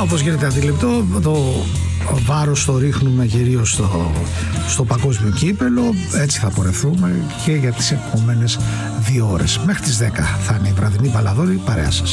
όπως γίνεται αντιληπτό, το βάρος το ρίχνουμε κυρίως στο παγκόσμιο κύπελο. Έτσι θα πορευθούμε και για τις επόμενες 2 ώρες. Μέχρι τις 10 θα είναι η βραδινή Παλαδόρη παρέα σας.